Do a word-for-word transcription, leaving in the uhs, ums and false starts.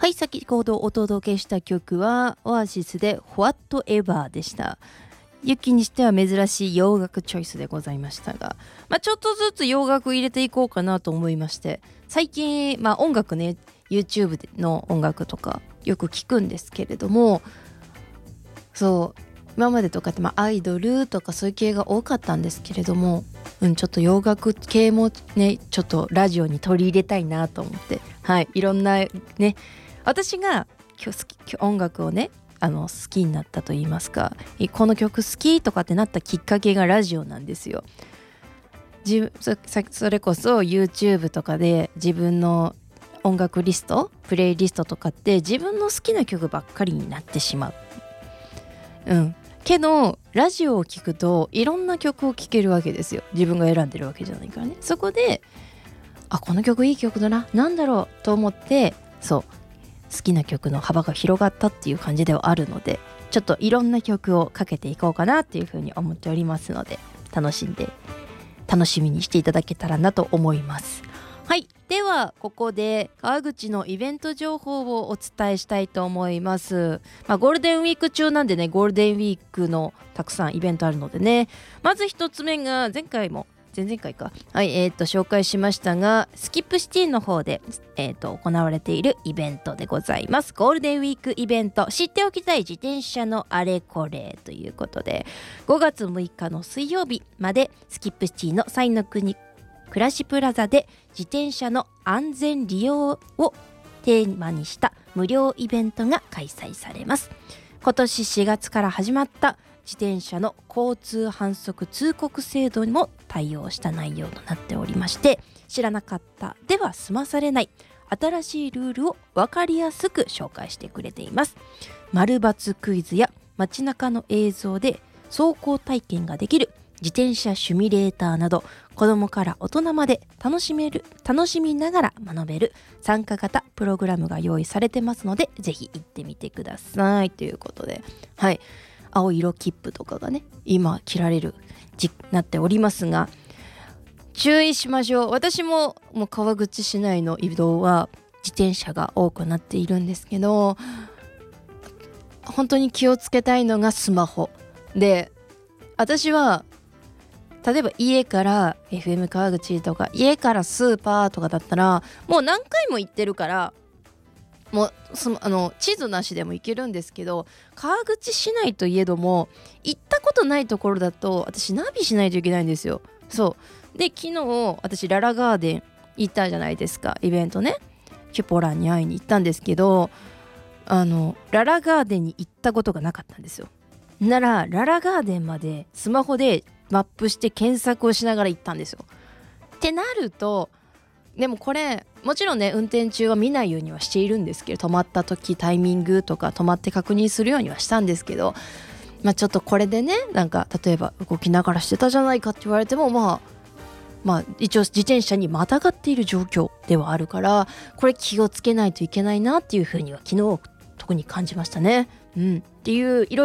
はい、先ほどお届けした曲はオアシスで Whatever でした。ユキにしては珍しい洋楽チョイスでございましたが、まあ、ちょっとずつ洋楽入れていこうかなと思いまして、最近、まあ、音楽ね YouTube の音楽とかよく聞くんですけれども、そう今までとかって、まあ、アイドルとかそういう系が多かったんですけれども、うん、ちょっと洋楽系もねちょっとラジオに取り入れたいなと思って、はい、いろんなね、私が今日好き音楽をねあの好きになったと言いますか、この曲好きとかってなったきっかけがラジオなんですよ。自そ, それこそ YouTube とかで自分の音楽リストプレイリストとかって自分の好きな曲ばっかりになってしまう。うんけどラジオを聞くといろんな曲を聴けるわけですよ。自分が選んでるわけじゃないからね。そこであこの曲いい曲だな、なんだろうと思って、そう好きな曲の幅が広がったっていう感じではあるので、ちょっといろんな曲をかけていこうかなっていうふうに思っておりますので、楽しんで楽しみにしていただけたらなと思います。はい、ではここで川口のイベント情報をお伝えしたいと思います。まあ、ゴールデンウィーク中なんでね、ゴールデンウィークのたくさんイベントあるのでね、まず一つ目が前回も前々回か、はい、えー、と紹介しましたが、スキップシティの方で、えー、と行われているイベントでございます。ゴールデンウィークイベント、知っておきたい自転車のあれこれということで、ごがつむいかの水曜日までスキップシティの彩の国暮らしプラザで自転車の安全利用をテーマにした無料イベントが開催されます。今年しがつから始まった自転車の交通反則通告制度にも対応した内容となっておりまして、知らなかったでは済まされない新しいルールを分かりやすく紹介してくれています。丸×クイズや街中の映像で走行体験ができる自転車シミュレーターなど、子供から大人まで楽しめる楽しみながら学べる参加型プログラムが用意されてますので、ぜひ行ってみてくださいということで、はい、青色切符とかがね今切られるじなっておりますが、注意しましょう。私ももう川口市内の移動は自転車が多くなっているんですけど、本当に気をつけたいのがスマホで、私は例えば家から エフエム 川口とか家からスーパーとかだったらもう何回も行ってるから、もうそあの地図なしでも行けるんですけど、川口市内といえども行ったことないところだと私ナビしないといけないんですよ。そうで、昨日私ララガーデン行ったじゃないですか、イベントね。キュポランに会いに行ったんですけど、あのララガーデンに行ったことがなかったんですよ。ならララガーデンまでスマホでマップして検索をしながら行ったんですよ。ってなると、でもこれもちろんね運転中は見ないようにはしているんですけど、止まった時タイミングとか止まって確認するようにはしたんですけど、まあちょっとこれでねなんか例えば動きながらしてたじゃないかって言われても、まあまあ一応自転車にまたがっている状況ではあるから、これ気をつけないといけないなっていうふうには昨日特に感じましたね。うん、っていういろいろ